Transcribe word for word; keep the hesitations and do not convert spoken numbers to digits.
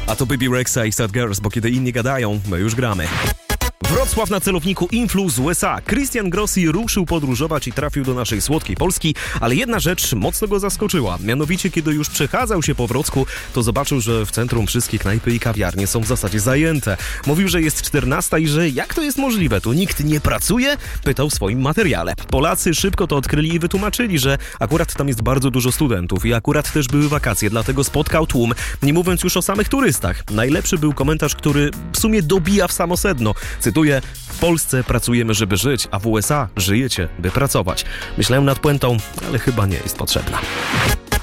A to Baby Rexa i Sad Girls, bo kiedy inni gadają, my już gramy. Wrocław na celowniku Influ z U S A. Christian Grossi ruszył podróżować i trafił do naszej słodkiej Polski, ale jedna rzecz mocno go zaskoczyła. Mianowicie, kiedy już przechadzał się po Wrocku, to zobaczył, że w centrum wszystkie knajpy i kawiarnie są w zasadzie zajęte. Mówił, że jest czternasta i że jak to jest możliwe, tu nikt nie pracuje? Pytał w swoim materiale. Polacy szybko to odkryli i wytłumaczyli, że akurat tam jest bardzo dużo studentów i akurat też były wakacje, dlatego spotkał tłum, nie mówiąc już o samych turystach. Najlepszy był komentarz, który w sumie dobija w samo sedno. Cytuję: w Polsce pracujemy, żeby żyć, a w U S A żyjecie, by pracować. Myślałem nad puentą, ale chyba nie jest potrzebna.